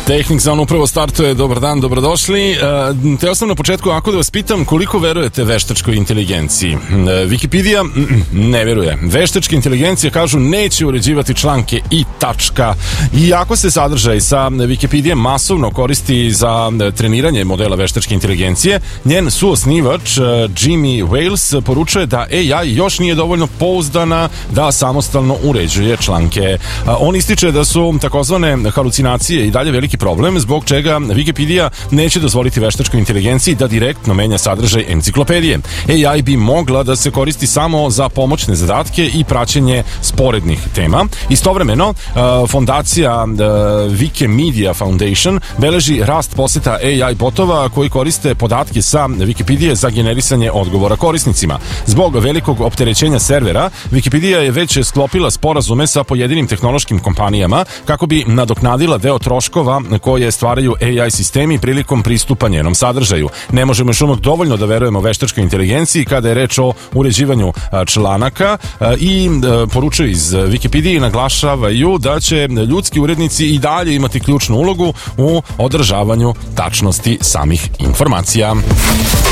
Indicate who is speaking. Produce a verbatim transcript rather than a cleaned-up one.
Speaker 1: Tehnik Zone upravo startuje, dobar dan, dobrodošli. Uh, te sam na početku ako da vas pitam koliko verujete veštačkoj inteligenciji. Uh, Wikipedia mm, ne veruje. Veštačke inteligencije kažu neće uređivati članke i tačka. Iako se sadržaj sa Wikipedia masovno koristi za treniranje modela veštačke inteligencije, njen suosnivač uh, Jimmy Wales poručuje da A I još nije dovoljno pouzdana da samostalno uređuje članke. Uh, on ističe da su takozvane halucinacije i dalje veliki problem, zbog čega Wikipedia neće dozvoliti veštačkoj inteligenciji da direktno menja sadržaj enciklopedije. A I bi mogla da se koristi samo za pomoćne zadatke i praćenje sporednih tema. Istovremeno, fondacija Wikimedia Foundation beleži rast poseta A I botova koji koriste podatke sa Wikipedije za generisanje odgovora korisnicima. Zbog velikog opterećenja servera, Wikipedia je već sklopila sporazume sa pojedinim tehnološkim kompanijama kako bi nadoknadila deo troškova koje stvaraju A I sistemi prilikom pristupa njenom sadržaju. Ne možemo još uvijek dovoljno da verujemo veštačkoj inteligenciji kada je reč o uređivanju članaka i poručuju iz Wikipedije i naglašavaju da će ljudski urednici i dalje imati ključnu ulogu u održavanju tačnosti samih informacija.